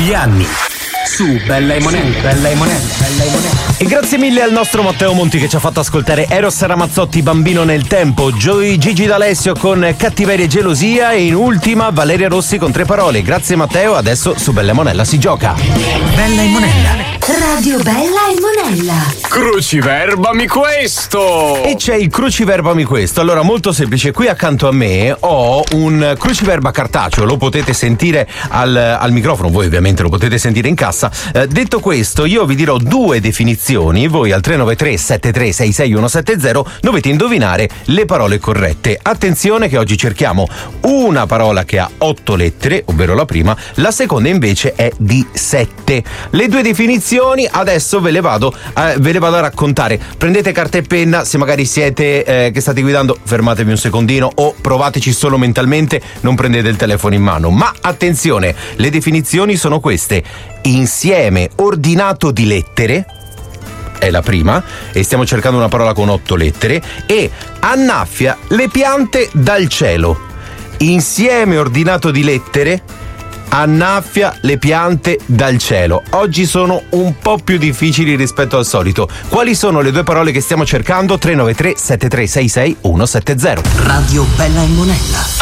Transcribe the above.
degli anni. Su Bella e Monella, Bella e Monella, Bella e Monella. E grazie mille al nostro Matteo Monti che ci ha fatto ascoltare Eros Ramazzotti, Bambino nel tempo, Gigi D'Alessio con Cattiveria e gelosia e in ultima Valeria Rossi con Tre parole. Grazie Matteo, adesso su Bella e Monella si gioca. Bella e Monella. Radio Bella e Monella. Cruciverbami questo! E c'è il cruciverbami questo. Allora, molto semplice, qui accanto a me ho un cruciverba cartaceo, lo potete sentire al microfono, voi ovviamente lo potete sentire in cassa. Detto questo, io vi dirò due definizioni, voi al 393 7366 170 dovete indovinare le parole corrette. Attenzione che oggi cerchiamo una parola che ha 8 lettere, ovvero la prima, la seconda invece è di 7. Le due definizioni adesso ve le vado a raccontare. Prendete carta e penna, se magari siete che state guidando, fermatevi un secondino o provateci solo mentalmente, non prendete il telefono in mano. Ma attenzione, le definizioni sono queste: insieme ordinato di lettere è la prima, e stiamo cercando una parola con 8 lettere, e annaffia le piante dal cielo. Insieme ordinato di lettere, annaffia le piante dal cielo. Oggi sono un po' più difficili rispetto al solito. Quali sono le due parole che stiamo cercando? 393 7366 170. Radio Bella e Monella.